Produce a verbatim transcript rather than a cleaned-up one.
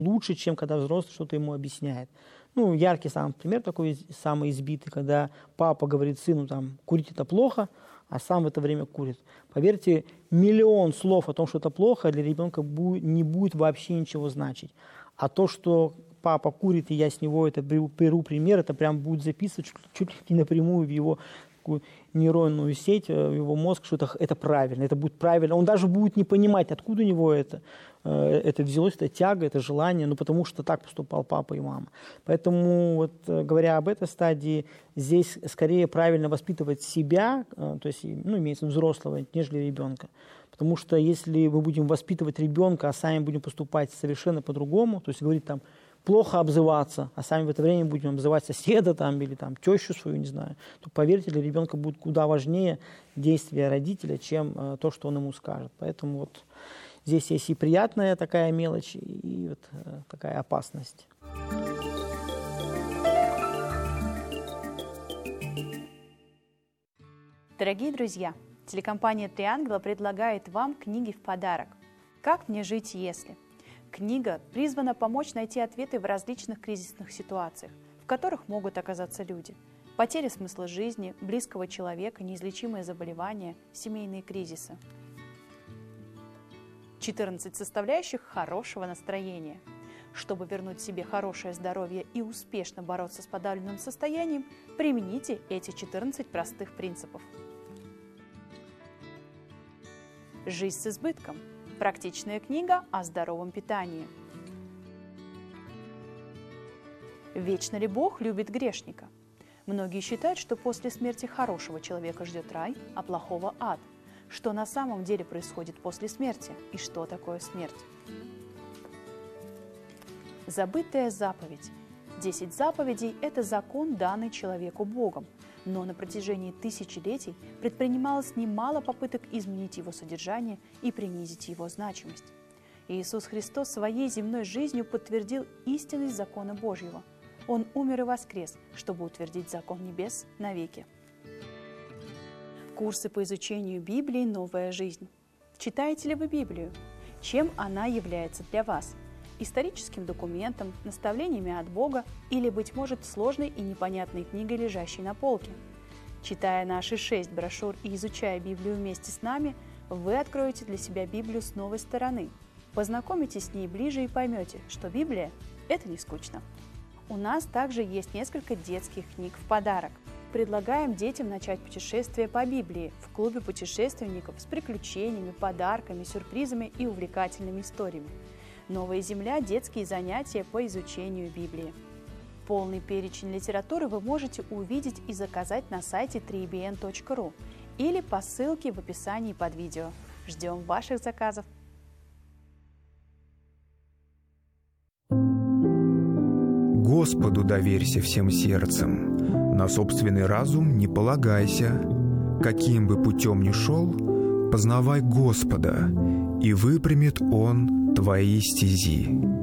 лучше, чем когда взрослый что-то ему объясняет. Ну, яркий самый пример такой, самый избитый, когда папа говорит сыну, там, курить это плохо, а сам в это время курит. Поверьте, миллион слов о том, что это плохо, для ребенка будет, не будет вообще ничего значить. А то, что папа курит, и я с него это беру, беру пример, это прям будет записывать чуть, чуть ли не напрямую в его такую нейронную сеть, в его мозг, что это, это правильно, это будет правильно. Он даже будет не понимать, откуда у него это, это взялось, это тяга, это желание, ну потому что так поступал папа и мама. Поэтому, вот, говоря об этой стадии, здесь скорее правильно воспитывать себя, то есть, ну, имеется взрослого, нежели ребенка. Потому что если мы будем воспитывать ребенка, а сами будем поступать совершенно по-другому, то есть говорить там, плохо обзываться, а сами в это время будем обзывать соседа там, или там, тещу свою, не знаю, то, поверьте, для ребенка будет куда важнее действия родителя, чем э, то, что он ему скажет. Поэтому вот здесь есть и приятная такая мелочь, и вот э, такая опасность. Дорогие друзья, телекомпания «Три ангела» предлагает вам книги в подарок. «Как мне жить, если…» Книга призвана помочь найти ответы в различных кризисных ситуациях, в которых могут оказаться люди. Потеря смысла жизни, близкого человека, неизлечимые заболевания, семейные кризисы. четырнадцать составляющих хорошего настроения. Чтобы вернуть себе хорошее здоровье и успешно бороться с подавленным состоянием, примените эти четырнадцать простых принципов. Жизнь с избытком. Практичная книга о здоровом питании. Вечно ли Бог любит грешника? Многие считают, что после смерти хорошего человека ждет рай, а плохого ад. Что на самом деле происходит после смерти и что такое смерть? Забытая заповедь. Десять заповедей – это закон, данный человеку Богом. Но на протяжении тысячелетий предпринималось немало попыток изменить его содержание и принизить его значимость. Иисус Христос своей земной жизнью подтвердил истинность закона Божьего. Он умер и воскрес, чтобы утвердить закон небес навеки. Курсы по изучению Библии «Новая жизнь». Читаете ли вы Библию? Чем она является для вас? Историческим документом, наставлениями от Бога или, быть может, сложной и непонятной книгой, лежащей на полке. Читая наши шесть брошюр и изучая Библию вместе с нами, вы откроете для себя Библию с новой стороны. Познакомитесь с ней ближе и поймете, что Библия – это не скучно. У нас также есть несколько детских книг в подарок. Предлагаем детям начать путешествие по Библии в клубе путешественников с приключениями, подарками, сюрпризами и увлекательными историями. «Новая земля» – детские занятия по изучению Библии. Полный перечень литературы вы можете увидеть и заказать на сайте три би эн точка ру или по ссылке в описании под видео. Ждем ваших заказов! Господу доверься всем сердцем, на собственный разум не полагайся. Каким бы путем ни шел, познавай Господа, и выпрямит Он твои стези.